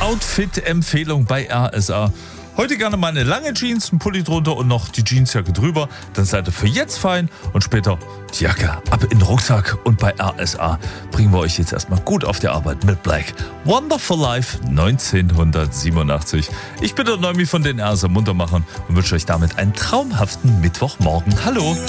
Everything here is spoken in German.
Outfit-Empfehlung bei RSA. Heute gerne mal eine lange Jeans, ein Pulli drunter und noch die Jeansjacke drüber. Dann seid ihr für jetzt fein und später die Jacke ab in den Rucksack. Und bei RSA bringen wir euch jetzt erstmal gut auf die Arbeit mit Black. Wonderful Life 1987. Ich bin der Neumi von den RSA Muntermachern und wünsche euch damit einen traumhaften Mittwochmorgen. Hallo!